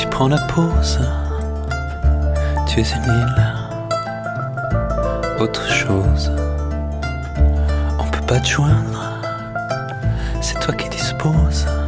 prends la pause. Tu es une île, autre chose. On peut pas te joindre, c'est toi qui disposes.